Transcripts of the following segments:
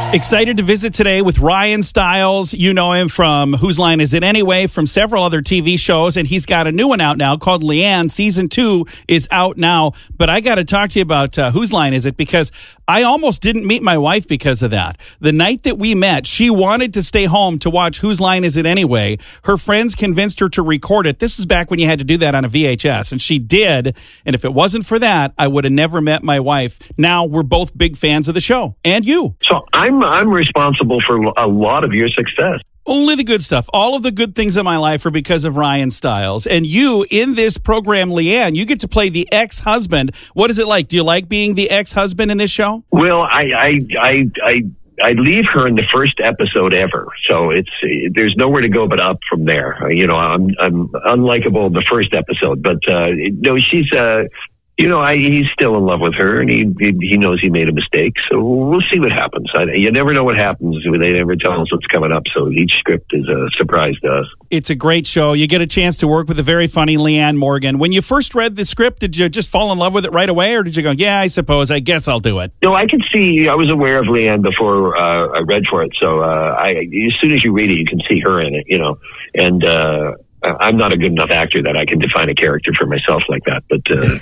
Excited to visit today with Ryan Stiles. You know him from Whose Line Is It Anyway, from several other TV shows, and he's got a new one out now called Leanne. Season 2 is out now, but I got to talk to you about Whose Line Is It, because I almost didn't meet my wife because of that. The night that we met, she wanted to stay home to watch Whose Line Is It Anyway. Her friends convinced her to record it. This is back when you had to do that on a VHS, and she did, and if it wasn't for that, I would have never met my wife. Now we're both big fans of the show, and you. So I'm responsible for a lot of your success. Only the good stuff. All of the good things in my life are because of Ryan Stiles. And you, in this program, Leanne, you get to play the ex-husband. What is it like? Do you like being the ex-husband in this show? Well, I leave her in the first episode ever, so there's nowhere to go but up from there. You know, I'm unlikable in the first episode, but no, she's he's still in love with her, and he knows he made a mistake. So we'll see what happens. You never know what happens. They never tell us what's coming up. So each script is a surprise to us. It's a great show. You get a chance to work with a very funny Leanne Morgan. When you first read the script, did you just fall in love with it right away, or did you go, yeah, I guess I'll do it? No, I was aware of Leanne before I read for it. So as soon as you read it, you can see her in it, you know, and I'm not a good enough actor that I can define a character for myself like that. But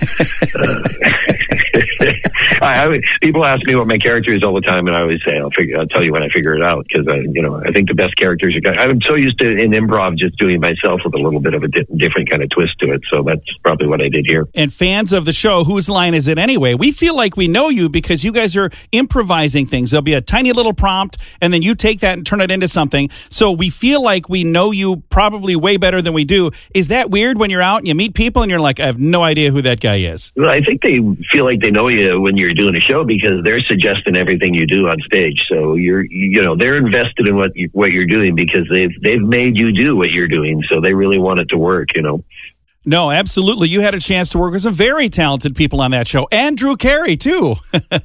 people ask me what my character is all the time, and I always say I'll tell you when I figure it out, because I think the best characters I'm so used to in improv just doing myself with a little bit of a different kind of twist to it. So that's probably what I did here. And fans of the show, Whose Line Is It Anyway? We feel like we know you because you guys are improvising things. There'll be a tiny little prompt, and then you take that and turn it into something. So we feel like we know you probably way better than we do. Is that weird when you're out and you meet people and you're like, I have no idea who that guy is? Well, I think they feel like they know you when you're doing a show because they're suggesting everything you do on stage. So they're invested in what you're doing because they've made you do what you're doing. So they really want it to work, you know. No, absolutely. You had a chance to work with some very talented people on that show. And Drew Carey, too.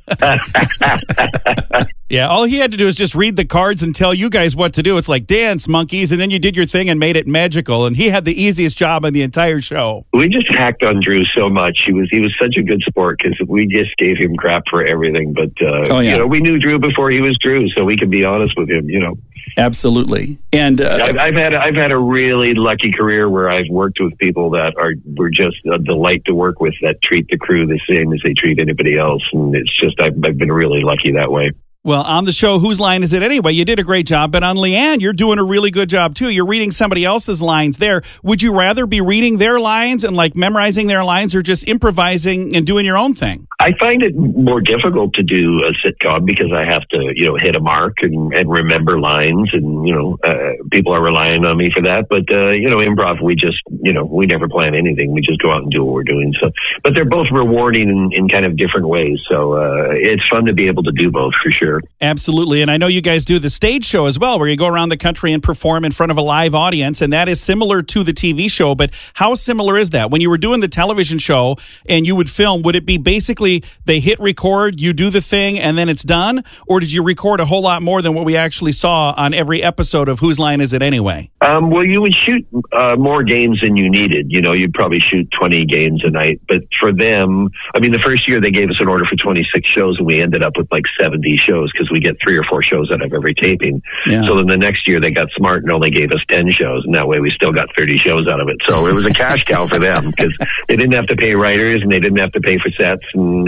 Yeah, all he had to do is just read the cards and tell you guys what to do. It's like dance, monkeys, and then you did your thing and made it magical. And he had the easiest job in the entire show. We just hacked on Drew so much. He was such a good sport because we just gave him crap for everything. But, we knew Drew before he was Drew, so we could be honest with him, you know. Absolutely. And I've had a really lucky career where I've worked with people that were just a delight to work with, that treat the crew the same as they treat anybody else. And it's just, I've been really lucky that way. Well, on the show, Whose Line Is It Anyway? You did a great job, but on Leanne, you're doing a really good job, too. You're reading somebody else's lines there. Would you rather be reading their lines and, memorizing their lines, or just improvising and doing your own thing? I find it more difficult to do a sitcom because I have to, hit a mark and remember lines, and, people are relying on me for that. But, improv, we just, we never plan anything. We just go out and do what we're doing. So, but they're both rewarding in kind of different ways. So it's fun to be able to do both, for sure. Absolutely. And I know you guys do the stage show as well, where you go around the country and perform in front of a live audience, and that is similar to the TV show. But how similar is that? When you were doing the television show and you would film, would it be basically they hit record, you do the thing, and then it's done? Or did you record a whole lot more than what we actually saw on every episode of Whose Line Is It Anyway? Well, you would shoot more games than you needed. You'd probably shoot 20 games a night. But for them, the first year they gave us an order for 26 shows, and we ended up with 70 shows because we get 3 or 4 shows out of every taping. Yeah. So then the next year they got smart and only gave us 10 shows, and that way we still got 30 shows out of it. So it was a cash cow for them because they didn't have to pay writers and they didn't have to pay for sets, and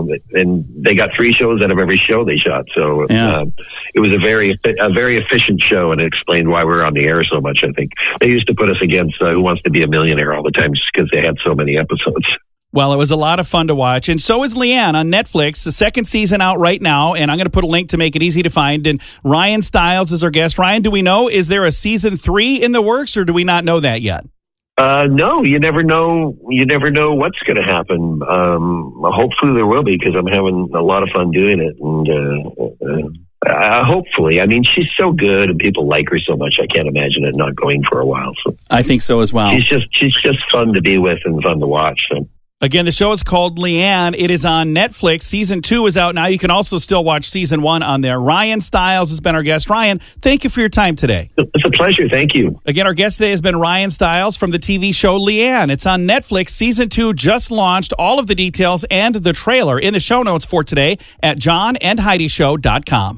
they got 3 shows out of every show they shot. So it was a very efficient show, and it explained why we were on the air so much. I think they used to put us against Who Wants to Be a Millionaire all the time just because they had so many episodes. Well, it was a lot of fun to watch, and so is Leanne on Netflix. The second season out right now, and I'm going to put a link to make it easy to find. And Ryan Stiles is our guest. Ryan, do we know, is there a season 3 in the works, or do we not know that yet? No, you never know. You never know what's going to happen. Hopefully there will be, because I'm having a lot of fun doing it, and hopefully. She's so good, and people like her so much. I can't imagine it not going for a while. So I think so as well. She's just fun to be with and fun to watch. So. Again, the show is called Leanne. It is on Netflix. Season 2 is out now. You can also still watch Season 1 on there. Ryan Stiles has been our guest. Ryan, thank you for your time today. It's a pleasure. Thank you. Again, our guest today has been Ryan Stiles from the TV show Leanne. It's on Netflix. Season 2 just launched. All of the details and the trailer in the show notes for today at johnandheidishow.com.